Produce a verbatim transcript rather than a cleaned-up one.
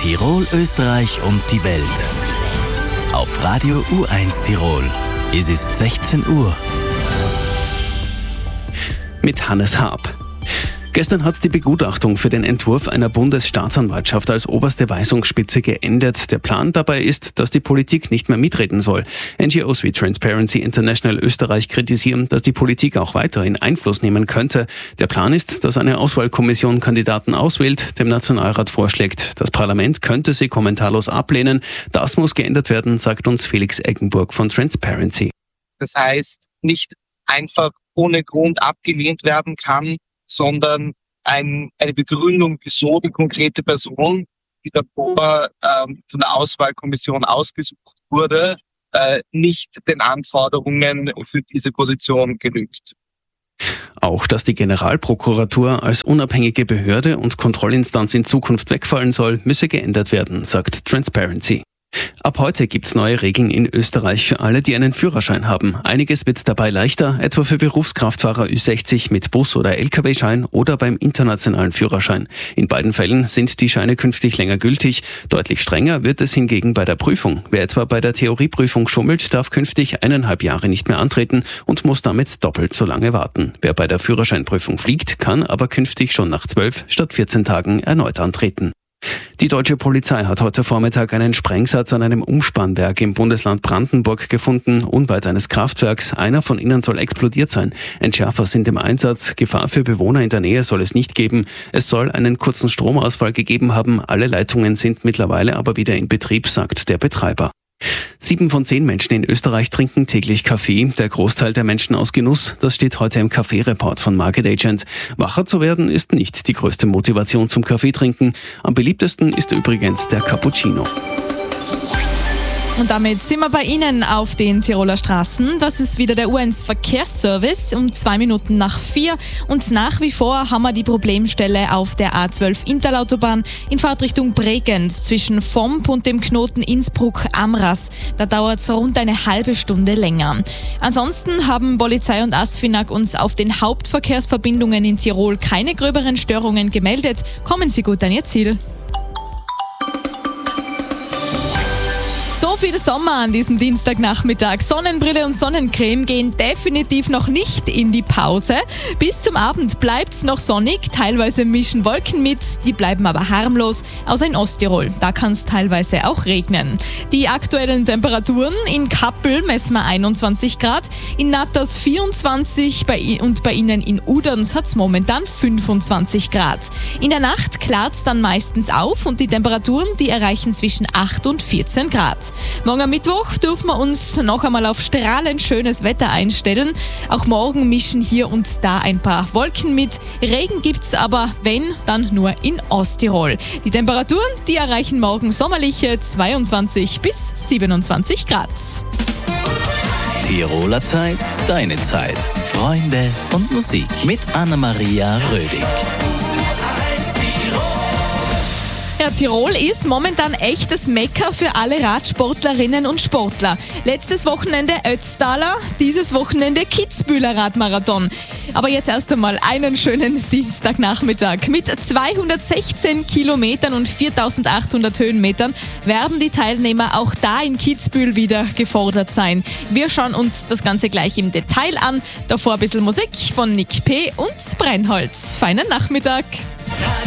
Tirol, Österreich und die Welt. Auf Radio U eins Tirol. Es ist sechzehn Uhr. Mit Hannes Haab. Gestern hat die Begutachtung für den Entwurf einer Bundesstaatsanwaltschaft als oberste Weisungsspitze geendet. Der Plan dabei ist, dass die Politik nicht mehr mitreden soll. N G Os wie Transparency International Österreich kritisieren, dass die Politik auch weiterhin Einfluss nehmen könnte. Der Plan ist, dass eine Auswahlkommission Kandidaten auswählt, dem Nationalrat vorschlägt. Das Parlament könnte sie kommentarlos ablehnen. Das muss geändert werden, sagt uns Felix Eggenburg von Transparency. Das heißt, nicht einfach ohne Grund abgelehnt werden kann, sondern ein, eine Begründung, wieso die konkrete Person, die davor ähm, von der Auswahlkommission ausgesucht wurde, äh, nicht den Anforderungen für diese Position genügt. Auch, dass die Generalprokuratur als unabhängige Behörde und Kontrollinstanz in Zukunft wegfallen soll, müsse geändert werden, sagt Transparency. Ab heute gibt's neue Regeln in Österreich für alle, die einen Führerschein haben. Einiges wird dabei leichter, etwa für Berufskraftfahrer Ü sechzig mit Bus- oder L K W-Schein oder beim internationalen Führerschein. In beiden Fällen sind die Scheine künftig länger gültig. Deutlich strenger wird es hingegen bei der Prüfung. Wer etwa bei der Theorieprüfung schummelt, darf künftig eineinhalb Jahre nicht mehr antreten und muss damit doppelt so lange warten. Wer bei der Führerscheinprüfung fliegt, kann aber künftig schon nach zwölf statt vierzehn Tagen erneut antreten. Die deutsche Polizei hat heute Vormittag einen Sprengsatz an einem Umspannwerk im Bundesland Brandenburg gefunden, unweit eines Kraftwerks. Einer von ihnen soll explodiert sein. Entschärfer sind im Einsatz. Gefahr für Bewohner in der Nähe soll es nicht geben. Es soll einen kurzen Stromausfall gegeben haben. Alle Leitungen sind mittlerweile aber wieder in Betrieb, sagt der Betreiber. Sieben von zehn Menschen in Österreich trinken täglich Kaffee, der Großteil der Menschen aus Genuss. Das steht heute im Kaffee-Report von Market Agent. Wacher zu werden ist nicht die größte Motivation zum Kaffeetrinken. Am beliebtesten ist übrigens der Cappuccino. Und damit sind wir bei Ihnen auf den Tiroler Straßen. Das ist wieder der U eins Verkehrsservice um zwei Minuten nach vier. Und nach wie vor haben wir die Problemstelle auf der A zwölf Interlautobahn in Fahrtrichtung Bregenz zwischen Vomp und dem Knoten Innsbruck-Amras. Da dauert es rund eine halbe Stunde länger. Ansonsten haben Polizei und ASFINAG uns auf den Hauptverkehrsverbindungen in Tirol keine gröberen Störungen gemeldet. Kommen Sie gut an Ihr Ziel. So viel Sommer an diesem Dienstagnachmittag. Sonnenbrille und Sonnencreme gehen definitiv noch nicht in die Pause. Bis zum Abend bleibt's noch sonnig, teilweise mischen Wolken mit, die bleiben aber harmlos, außer in Osttirol. Da kann es teilweise auch regnen. Die aktuellen Temperaturen: in Kappel messen wir einundzwanzig Grad, in Natters vierundzwanzig bei, und bei Ihnen in Uderns hat's momentan fünfundzwanzig Grad. In der Nacht klart's dann meistens auf und die Temperaturen, die erreichen zwischen acht und vierzehn Grad. Morgen am Mittwoch dürfen wir uns noch einmal auf strahlend schönes Wetter einstellen. Auch morgen mischen hier und da ein paar Wolken mit. Regen gibt's aber, wenn, dann nur in Osttirol. Die Temperaturen, die erreichen morgen sommerliche zweiundzwanzig bis siebenundzwanzig Grad. Tiroler Zeit, deine Zeit. Freunde und Musik mit Anna-Maria Rödig. Ja, Tirol ist momentan echtes Mekka für alle Radsportlerinnen und Sportler. Letztes Wochenende Ötztaler, dieses Wochenende Kitzbühler Radmarathon. Aber jetzt erst einmal einen schönen Dienstagnachmittag. Mit zweihundertsechzehn Kilometern und viertausendachthundert Höhenmetern werden die Teilnehmer auch da in Kitzbühel wieder gefordert sein. Wir schauen uns das Ganze gleich im Detail an. Davor ein bisschen Musik von Nick P. und Brennholz. Feinen Nachmittag!